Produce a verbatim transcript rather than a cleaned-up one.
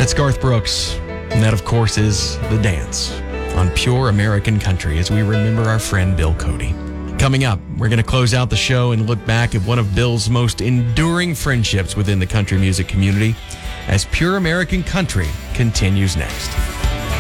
That's Garth Brooks. And that, of course, is The Dance on Pure American Country as we remember our friend Bill Cody. Coming up, we're going to close out the show and look back at one of Bill's most enduring friendships within the country music community as Pure American Country continues next.